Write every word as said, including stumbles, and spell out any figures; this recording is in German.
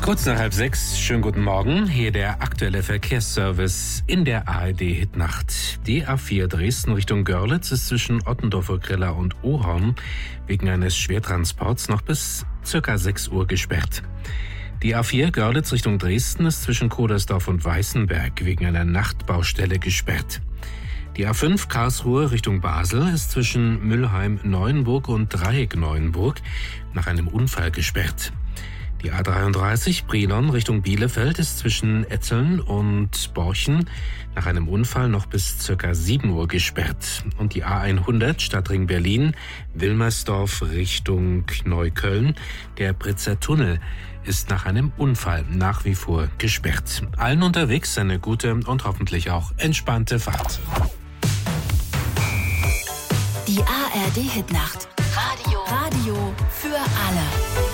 Kurz nach halb sechs, schönen guten Morgen. Hier der aktuelle Verkehrsservice in der A R D-Hitnacht. Die A vier Dresden Richtung Görlitz ist zwischen Ottendorfer Griller und Ohorn wegen eines Schwertransports noch bis circa sechs Uhr gesperrt. Die A vier Görlitz Richtung Dresden ist zwischen Kodersdorf und Weißenberg wegen einer Nachtbaustelle gesperrt. Die A fünf Karlsruhe Richtung Basel ist zwischen Müllheim-Neuenburg und Dreieck-Neuenburg nach einem Unfall gesperrt. Die A dreiunddreißig Brilon Richtung Bielefeld ist zwischen Etzeln und Borchen nach einem Unfall noch bis circa sieben Uhr gesperrt. Und die A hundert Stadtring Berlin, Wilmersdorf Richtung Neukölln, der Britzer Tunnel, ist nach einem Unfall nach wie vor gesperrt. Allen unterwegs eine gute und hoffentlich auch entspannte Fahrt. Die A R D-Hitnacht. Radio. Radio für alle.